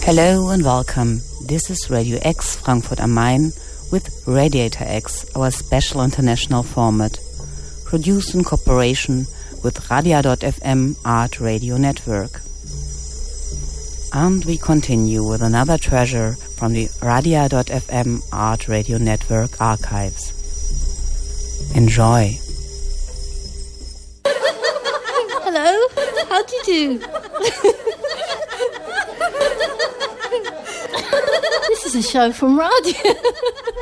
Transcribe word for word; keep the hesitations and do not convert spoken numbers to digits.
Hello and welcome. This is Radio X Frankfurt am Main with Radiator X, our special international format, produced in cooperation with Radia dot F M Art Radio Network. And we continue with another treasure from the Radia dot F M Art Radio Network archives. Enjoy. Hello, how do you do? This is a show from Radia.